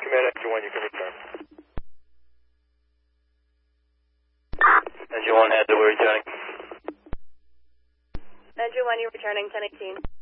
command engine 1, you can return. Engine 1 had the we're returning. Engine 1, you're returning 1018.